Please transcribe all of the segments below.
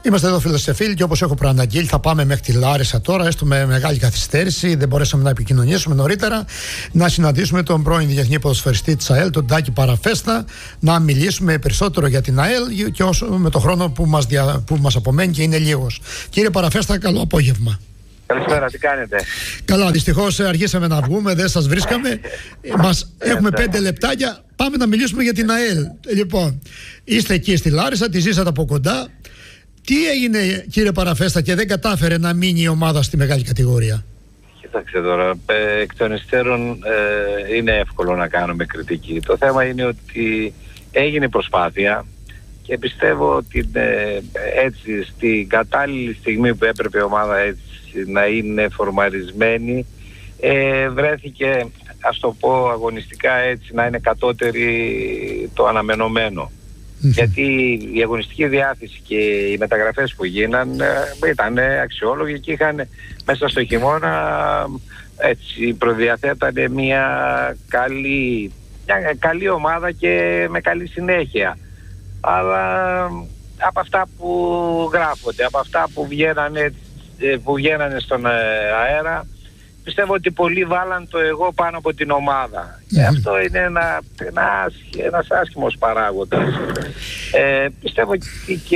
Είμαστε εδώ, φίλες και φίλοι, και όπως έχω προαναγγείλει, θα πάμε μέχρι τη Λάρισα τώρα, έστω με μεγάλη καθυστέρηση. Δεν μπορέσαμε να επικοινωνήσουμε νωρίτερα. Να συναντήσουμε τον πρώην διεθνή ποδοσφαιριστή της ΑΕΛ, τον Τάκη Παραφέστα, να μιλήσουμε περισσότερο για την ΑΕΛ και όσο με το χρόνο που μας απομένει, και είναι λίγος. Κύριε Παραφέστα, καλό απόγευμα. Καλησπέρα, τι κάνετε? Καλά, δυστυχώς αργήσαμε να βγούμε, δεν σας βρίσκαμε. Έχουμε 5 λεπτάκια. Πάμε να μιλήσουμε για την ΑΕΛ. Λοιπόν, είστε εκεί στη Λάρισα, τη ζήσατε από κοντά. Τι έγινε, κύριε Παραφέστα, και δεν κατάφερε να μείνει η ομάδα στη μεγάλη κατηγορία? Κοιτάξτε τώρα, εκ των υστέρων είναι εύκολο να κάνουμε κριτική. Το θέμα είναι ότι έγινε προσπάθεια και πιστεύω ότι έτσι στην κατάλληλη στιγμή που έπρεπε η ομάδα έτσι να είναι φορμαρισμένη, βρέθηκε, ας το πω αγωνιστικά έτσι, να είναι κατώτερη το αναμενωμένο. Γιατί η αγωνιστική διάθεση και οι μεταγραφές που γίναν ήταν αξιόλογοι και είχαν μέσα στο χειμώνα, έτσι, προδιαθέτανε μια καλή ομάδα και με καλή συνέχεια. Αλλά από αυτά που γράφονται, από αυτά που βγαίνανε στον αέρα, πιστεύω ότι πολλοί βάλαν το εγώ πάνω από την ομάδα. Και αυτό είναι ένας άσχημος παράγοντας. Πιστεύω ότι και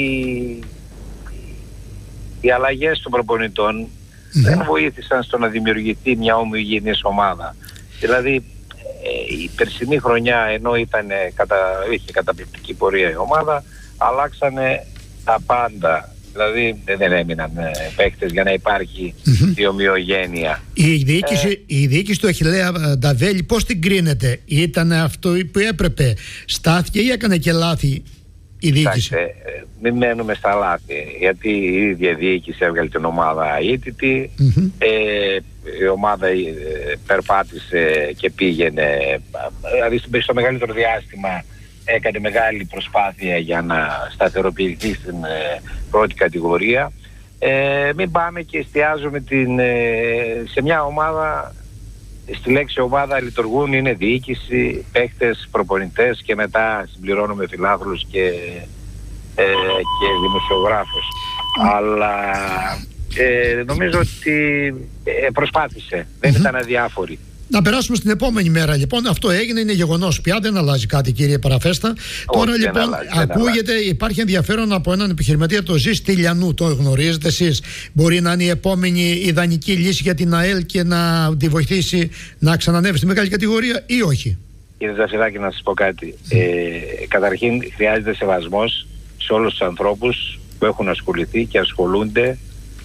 οι αλλαγές των προπονητών δεν βοήθησαν στο να δημιουργηθεί μια ομοιογενής ομάδα. Δηλαδή η περσινή χρονιά, ενώ είχε καταπληκτική πορεία η ομάδα, αλλάξανε τα πάντα. Δηλαδή δεν έμειναν παίκτες για να υπάρχει η ομοιογένεια. Η διοίκηση του Αχιλλέα Νταβέλη, πώς την κρίνεται? Ήταν αυτό που έπρεπε? Στάθηκε ή έκανε και λάθη η διοίκηση? Μην μένουμε στα λάθη, γιατί η ίδια διοίκηση έβγαλε την ομάδα αίτητη. Η ομάδα περπάτησε και πήγαινε, δηλαδή στο μεγαλύτερο διάστημα έκανε μεγάλη προσπάθεια για να σταθεροποιηθεί στην πρώτη κατηγορία. Μην πάμε και εστιάζουμε σε μια ομάδα. Στη λέξη ομάδα λειτουργούν, είναι διοίκηση, παίχτες, προπονητές και μετά συμπληρώνουμε φιλάθλους και δημοσιογράφους. Αλλά νομίζω ότι προσπάθησε, δεν ήταν αδιάφορη. Να περάσουμε στην επόμενη μέρα, λοιπόν. Αυτό έγινε, είναι γεγονός πια, δεν αλλάζει κάτι, κύριε Παραφέστα. Τώρα λοιπόν ακούγεται, υπάρχει ενδιαφέρον από έναν επιχειρηματία, το Ζης Τηλιανού, το γνωρίζετε εσείς? Μπορεί να είναι η επόμενη ιδανική λύση για την ΑΕΛ και να τη βοηθήσει να ξανανεύει στη μεγάλη κατηγορία, ή όχι? Κύριε Ζαφυράκη, να σας πω κάτι. Καταρχήν χρειάζεται σεβασμός σε όλους τους ανθρώπους που έχουν ασχοληθεί και ασχολούνται.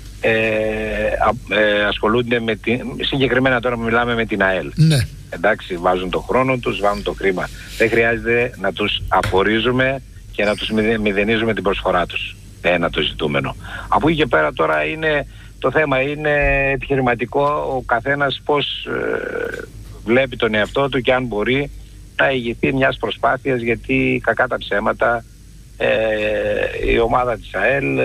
Ασχολούνται συγκεκριμένα τώρα μιλάμε με την ΑΕΛ. Ναι. Εντάξει, βάζουν το χρόνο τους, βάζουν το χρήμα. Δεν χρειάζεται να τους απορρίζουμε και να τους μηδενίζουμε την προσφορά τους. Ένα το ζητούμενο. Από εκεί και πέρα τώρα το θέμα είναι επιχειρηματικό. Ο καθένας πώς βλέπει τον εαυτό του και αν μπορεί να ηγηθεί μιας προσπάθειας, γιατί κακά τα ψέματα η ομάδα της ΑΕΛ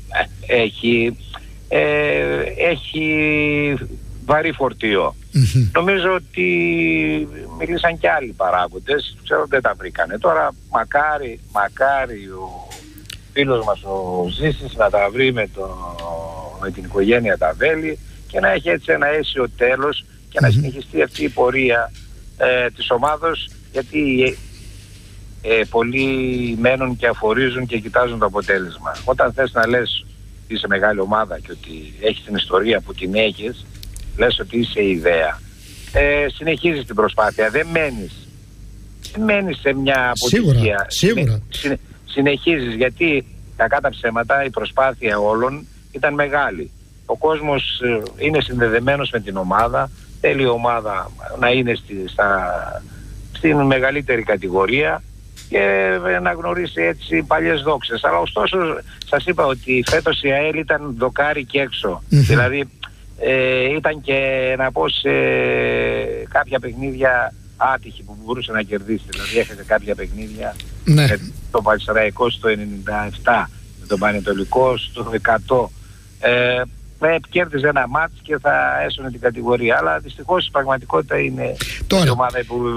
έχει βαρύ φορτίο. Νομίζω ότι μίλησαν και άλλοι παράγοντες, ξέρω δεν τα βρήκανε. Τώρα μακάρι ο φίλος μας ο Ζήσης να τα βρει με την οικογένεια Νταβέλη και να έχει έτσι ένα αίσιο τέλος και να συνεχιστεί αυτή η πορεία της ομάδος, γιατί πολλοί μένουν και αφορίζουν και κοιτάζουν το αποτέλεσμα. Όταν θες να λες ότι είσαι μεγάλη ομάδα και ότι έχεις την ιστορία που την έχεις, λες ότι είσαι η ιδέα. Συνεχίζεις την προσπάθεια, δεν μένεις σε μια αποτυχία. Σίγουρα. Συνεχίζεις, γιατί κακά τα ψέματα η προσπάθεια όλων ήταν μεγάλη. Ο κόσμος είναι συνδεδεμένος με την ομάδα, θέλει η ομάδα να είναι στην μεγαλύτερη κατηγορία και να γνωρίσει έτσι παλιές δόξες. Αλλά ωστόσο σας είπα ότι φέτος η ΑΕΛ ήταν δοκάρι και έξω. Δηλαδή ήταν και να πω σε κάποια παιχνίδια άτυχη που μπορούσε να κερδίσει. Δηλαδή έχετε κάποια παιχνίδια με το Πανσεραϊκό στο 97, με τον Πανετολικό στο 100. Κέρδιζε ένα μάτς και θα έσωνε την κατηγορία. Αλλά δυστυχώς η πραγματικότητα είναι η ομάδα που βιβάστηκε.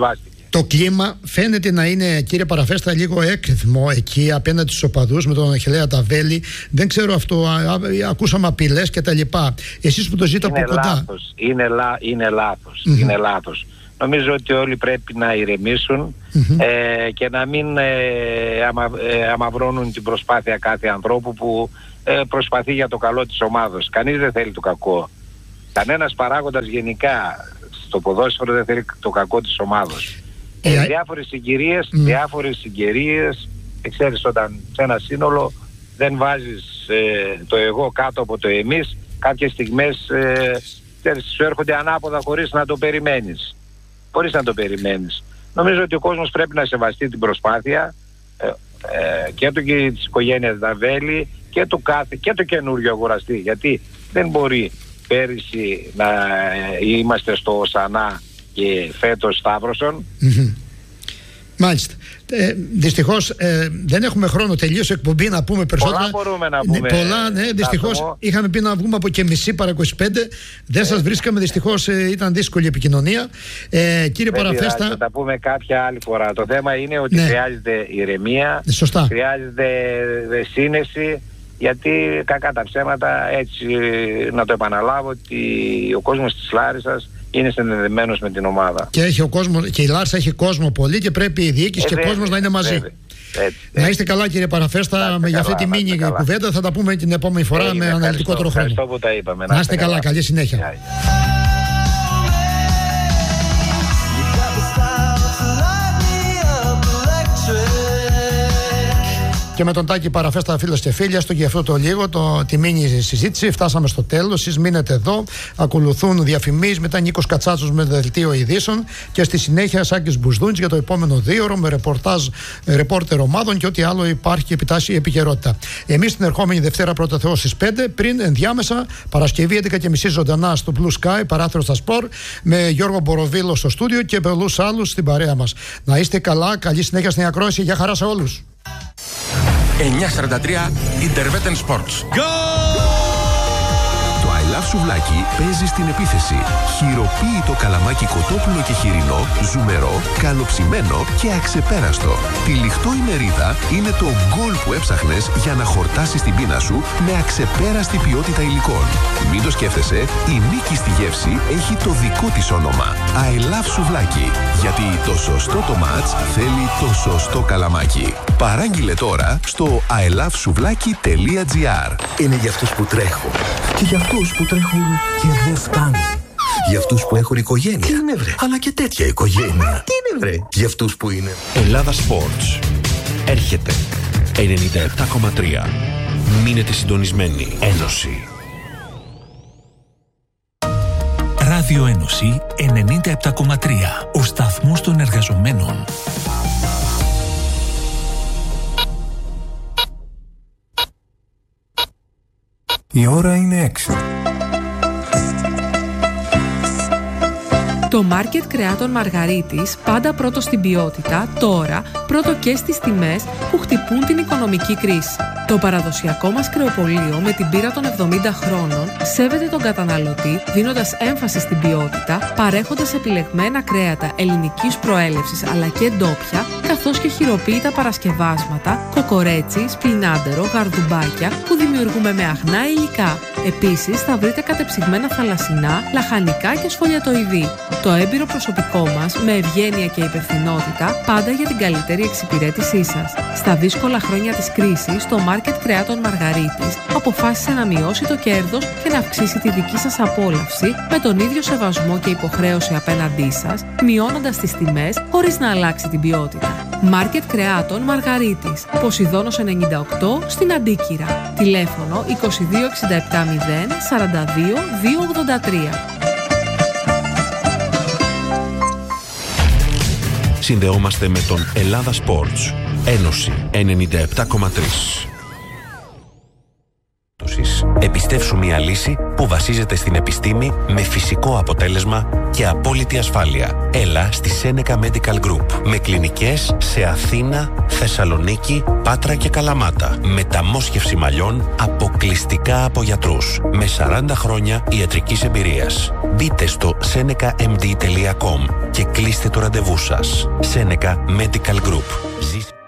Το κλίμα φαίνεται να είναι, κύριε Παραφέστα, λίγο έκρηθμο εκεί απέναντι στους οπαδούς με τον Αχιλλέα Ταβέλη. Δεν ξέρω αυτό, ακούσαμε απειλές και τα λοιπά. Εσείς που το ζείτε από κοντά. Είναι λάθος. Νομίζω ότι όλοι πρέπει να ηρεμήσουν και να μην αμαυρώνουν την προσπάθεια κάθε ανθρώπου που προσπαθεί για το καλό της ομάδας. Κανείς δεν θέλει το κακό. Κανένας παράγοντας γενικά στο ποδόσφαιρο δεν θέλει το κακό της ομάδας. Διάφορες συγκυρίες, ξέρεις, όταν σε ένα σύνολο δεν βάζεις το εγώ κάτω από το εμείς, κάποιες στιγμές σου έρχονται ανάποδα χωρίς να το περιμένεις. Νομίζω ότι ο κόσμος πρέπει να σεβαστεί την προσπάθεια και της οικογένειας Ταβέλη και το καινούριο αγοραστή, γιατί δεν μπορεί πέρυσι να είμαστε στο Σανά και φέτος Σταύρωσον. Μάλιστα. Δυστυχώς δεν έχουμε χρόνο, τελείωσε εκπομπή να πούμε περισσότερα. Πολλά μπορούμε να πούμε. Δυστυχώς είχαμε πει να βγούμε από και μισή παρά 25. Δεν σας βρίσκαμε, δυστυχώς ήταν δύσκολη επικοινωνία. Κύριε Παραφέστα. Θα τα πούμε κάποια άλλη φορά. Το θέμα είναι ότι χρειάζεται ηρεμία, χρειάζεται σύνεση, γιατί κακά τα ψέματα, έτσι να το επαναλάβω, ότι ο κόσμος της Λάρισσας είναι συνδεδεμένος με την ομάδα. Και η Λάρισα έχει κόσμο πολύ και πρέπει η διοίκηση και ο κόσμος να είναι μαζί. Να είστε καλά, κύριε Παραφέστα, για αυτή τη μίνι κουβέντα. Θα τα πούμε την επόμενη φορά με αναλυτικότερο χρόνο. Ευχαριστώ που τα είπαμε. Να είστε καλά, καλή συνέχεια. Και με τον Τάκη Παραφέστα, φίλος και φίλοι, έστω και αυτό το λίγο, τη μίνι συζήτηση. Φτάσαμε στο τέλος. Εσείς μείνετε εδώ. Ακολουθούν διαφημίσεις. Μετά Νίκος Κατσάτσος με δελτίο ειδήσεων. Και στη συνέχεια Σάκης Μπουσδούνης για το επόμενο 2ωρο με ρεπορτάζ ρεπόρτερ ομάδων και ό,τι άλλο υπάρχει και επιτάσσει η επικαιρότητα. Εμείς την ερχόμενη Δευτέρα πρώτα Θεό στις 5. Πριν ενδιάμεσα Παρασκευή 11:30 ζωντανά στο Blue Sky, παράθυρο στα Σπορ, με Γιώργο Μποροβίλο στο στούντιο και πολλούς άλλους στην παρέα μας. Να είστε καλά. Καλή συνέχεια στην ακρόαση. Γεια χαρά σε όλους. 9:43 Interveten Sports. Go! Το I Love Σουβλάκι παίζει στην επίθεση. Χειροποίητο καλαμάκι κοτόπουλο και χοιρινό, ζουμερό, καλοψημένο και αξεπέραστο. Τυλιχτό η μερίδα είναι το γκολ που έψαχνες για να χορτάσεις την πείνα σου με αξεπέραστη ποιότητα υλικών. Μην το σκέφτεσαι, η νίκη στη γεύση έχει το δικό της όνομα. I Love Σουβλάκι. Γιατί το σωστό το μάτς θέλει το σωστό καλαμάκι. Παράγγειλε τώρα στο ilovesuvlaki.gr. Είναι για αυτούς που τρέχουν και για αυτούς που τρέχουν και δεν φτάνουν. Για αυτούς που έχουν οικογένεια. Τι είναι βρε? Αλλά και τέτοια οικογένεια. Τι είναι βρε? Για αυτούς που είναι. Ελλάδα Sports. Έρχεται 97,3. Μείνετε συντονισμένοι. Ένωση. Ράδιο Ένωση 97,3. Ο σταθμός των εργαζομένων. Η ώρα είναι 6. Το μάρκετ κρεάτων Μαργαρίτης, πάντα πρώτο στην ποιότητα, τώρα πρώτο και στις τιμές που χτυπούν την οικονομική κρίση. Το παραδοσιακό μας κρεοπωλείο με την πείρα των 70 χρόνων σέβεται τον καταναλωτή, δίνοντας έμφαση στην ποιότητα, παρέχοντας επιλεγμένα κρέατα ελληνικής προέλευσης αλλά και ντόπια, καθώς και χειροποίητα παρασκευάσματα, κοκορέτσι, σπινάντερο, γαρδουμπάκια που δημιουργούμε με αγνά υλικά. Επίσης θα βρείτε κατεψυγμένα θαλασσινά, λαχανικά και σφολιατοειδή. Το έμπειρο προσωπικό μας, με ευγένεια και υπευθυνότητα, πάντα για την καλύτερη εξυπηρέτησή σας. Στα δύσκολα χρόνια της κρίσης, το μάρκετ κρεάτων Μαργαρίτης αποφάσισε να μειώσει το κέρδος και να αυξήσει τη δική σας απόλαυση με τον ίδιο σεβασμό και υποχρέωση απέναντί σας, μειώνοντας τις τιμές χωρίς να αλλάξει την ποιότητα. Μάρκετ κρεάτων Μαργαρίτης, Ποσειδώνος 98 στην Αντίκυρα. Τηλέφωνο 2267 0 42 283. Συνδεόμαστε με τον Ελλάδα Sports. Ένωση 97,3. λύσεις. Εμπιστεύσου μια λύση που βασίζεται στην επιστήμη με φυσικό αποτέλεσμα και απόλυτη ασφάλεια. Έλα στη Seneca Medical Group με κλινικές σε Αθήνα, Θεσσαλονίκη, Πάτρα και Καλαμάτα. Μεταμόσχευση μαλλιών αποκλειστικά από γιατρούς με 40 χρόνια ιατρικής εμπειρίας. Μπείτε στο senecamd.com και κλείστε το ραντεβού σας. Seneca Medical Group.